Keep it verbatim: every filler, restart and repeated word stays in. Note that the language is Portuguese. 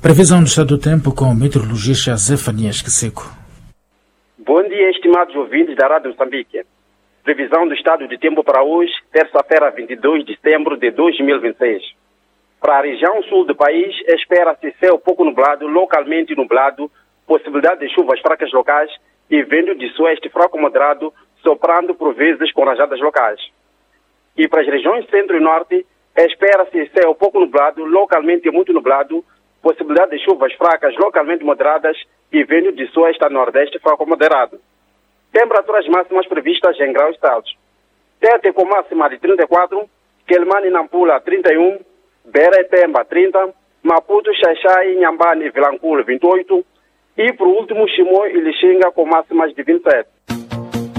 Previsão do estado do tempo com o meteorologista Zefanias Queseco. Bom dia, estimados ouvintes da Rádio Moçambique. Previsão do estado de tempo para hoje, terça-feira, vinte e dois de setembro de dois mil e vinte e seis. Para a região sul do país, espera-se céu pouco nublado, localmente nublado, possibilidade de chuvas fracas locais e vento de sueste fraco moderado, soprando por vezes com rajadas locais. E para as regiões centro e norte, espera-se céu pouco nublado, localmente muito nublado, possibilidade de chuvas fracas localmente moderadas e vento de sueste a nordeste fraco moderado. Temperaturas máximas previstas em graus altos. Tete com máxima de trinta e quatro, Quelimane e Nampula trinta e um, Beira e Pemba trinta, Maputo, Xaixai, Inhambane e Vilanculo vinte e oito e por último Chimoio e Lixinga com máximas de vinte e sete.